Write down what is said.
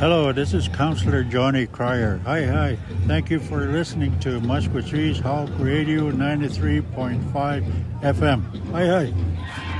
Hello, this is Counselor Johnny Cryer. Hi. Thank you for listening to Musquetee's Hulk Radio 93.5 FM. Hi.